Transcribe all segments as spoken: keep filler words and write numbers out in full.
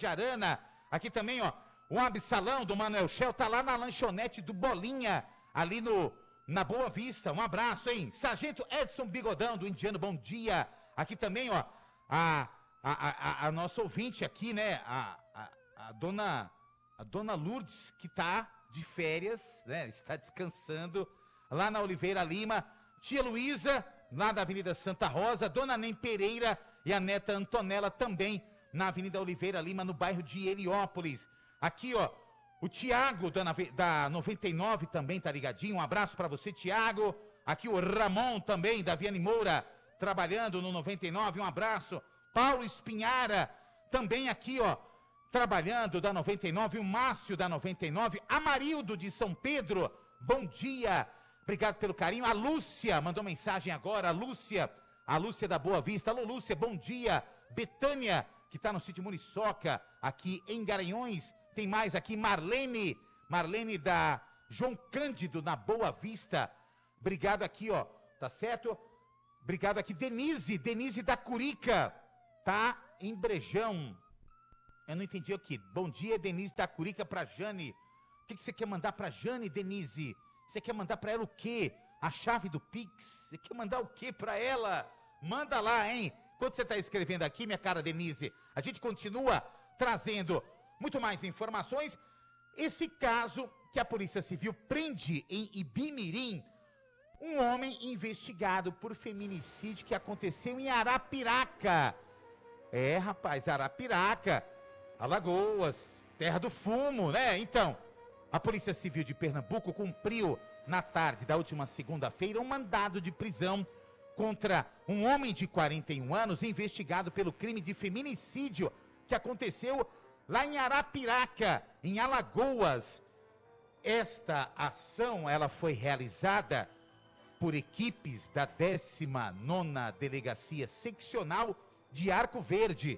Jarana. Aqui também, ó, o Absalão do Manuel Shell tá lá na lanchonete do Bolinha, ali no, na Boa Vista. Um abraço, hein? Sargento Edson Bigodão do Indiano, bom dia. Aqui também, ó, a, a, a, a nossa ouvinte aqui, né, a, a, a dona, a dona Lourdes, que tá de férias, né, está descansando lá na Oliveira Lima. Tia Luísa, lá da Avenida Santa Rosa, Dona Nem Pereira e a neta Antonella também na Avenida Oliveira Lima, no bairro de Heliópolis. Aqui, ó, o Tiago da, da noventa e nove também tá ligadinho, um abraço para você, Tiago. Aqui o Ramon também, da Viane Moura, trabalhando no noventa e nove, um abraço. Paulo Espinhara, também aqui, ó, trabalhando da noventa e nove, o Márcio da noventa e nove, Amarildo de São Pedro, bom dia. Obrigado pelo carinho. A Lúcia mandou mensagem agora. A Lúcia, a Lúcia da Boa Vista. Alô, Lúcia, bom dia. Betânia, que está no sítio Muriçoca, aqui em Garanhões. Tem mais aqui, Marlene. Marlene da João Cândido, na Boa Vista. Obrigado aqui, ó. Tá certo? Obrigado aqui, Denise. Denise da Curica. Tá em Brejão. Eu não entendi aqui. Bom dia, Denise da Curica, pra Jane. O que, que você quer mandar pra Jane, Denise? Você quer mandar para ela o quê? A chave do Pix? Você quer mandar o quê para ela? Manda lá, hein? Enquanto você está escrevendo aqui, minha cara Denise, a gente continua trazendo muito mais informações. Esse caso que a Polícia Civil prende em Ibimirim, um homem investigado por feminicídio que aconteceu em Arapiraca. É, rapaz, Arapiraca, Alagoas, terra do fumo, né? Então, a Polícia Civil de Pernambuco cumpriu, na tarde da última segunda-feira, um mandado de prisão contra um homem de quarenta e um anos investigado pelo crime de feminicídio que aconteceu lá em Arapiraca, em Alagoas. Esta ação, ela foi realizada por equipes da décima nona Delegacia Seccional de Arco Verde.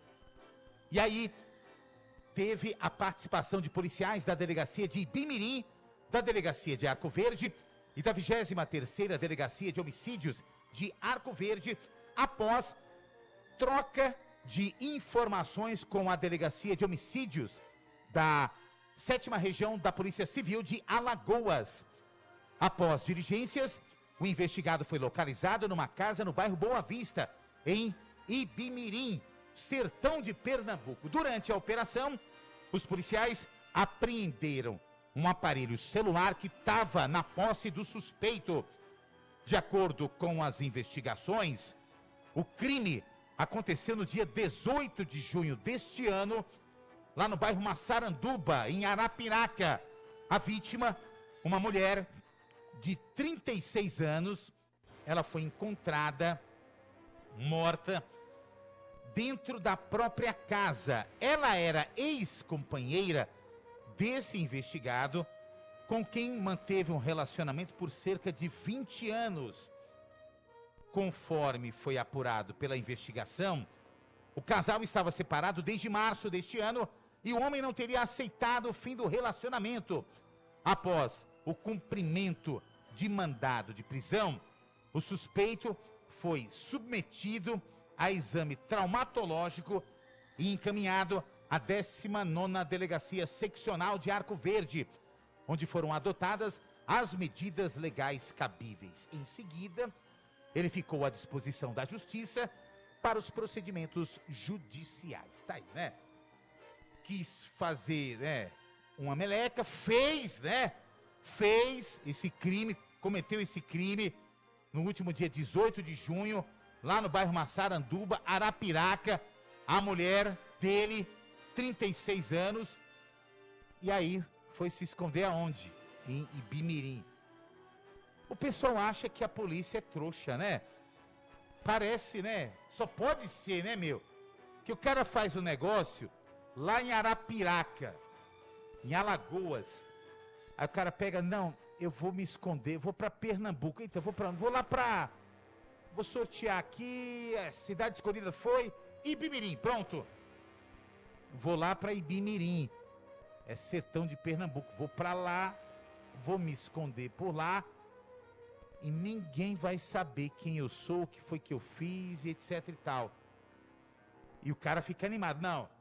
E aí, teve a participação de policiais da Delegacia de Ibimirim, da Delegacia de Arco Verde e da vigésima terceira Delegacia de Homicídios de Arco Verde, após troca de informações com a Delegacia de Homicídios da sétima Região da Polícia Civil de Alagoas. Após diligências, o investigado foi localizado numa casa no bairro Boa Vista, em Ibimirim, sertão de Pernambuco. Durante a operação, os policiais apreenderam um aparelho celular que estava na posse do suspeito. De acordo com as investigações, o crime aconteceu no dia dezoito de junho deste ano, lá no bairro Massaranduba, em Arapiraca. A vítima, uma mulher de trinta e seis anos, ela foi encontrada morta dentro da própria casa. Ela era ex-companheira desse investigado, com quem manteve um relacionamento por cerca de vinte anos. Conforme foi apurado pela investigação, o casal estava separado desde março deste ano e o homem não teria aceitado o fim do relacionamento. Após o cumprimento de mandado de prisão, o suspeito foi submetido a exame traumatológico e encaminhado à décima nona Delegacia Seccional de Arco Verde, onde foram adotadas as medidas legais cabíveis. Em seguida, ele ficou à disposição da Justiça para os procedimentos judiciais. Tá aí, né? Quis fazer, né, uma meleca, fez, né? Fez esse crime, cometeu esse crime no último dia dezoito de junho, lá no bairro Massaranduba, Arapiraca. A mulher dele, trinta e seis anos, e aí foi se esconder aonde? Em Ibimirim. O pessoal acha que a polícia é trouxa, né? Parece, né? Só pode ser, né, meu? Que o cara faz o negócio lá em Arapiraca, em Alagoas. Aí o cara pega, não, eu vou me esconder, vou pra Pernambuco. Então, vou pra onde? Vou lá pra... Vou sortear aqui, a cidade escolhida foi Ibimirim, pronto. Vou lá pra Ibimirim, é sertão de Pernambuco. Vou pra lá, vou me esconder por lá e ninguém vai saber quem eu sou, o que foi que eu fiz, e etc e tal. E o cara fica animado. Não,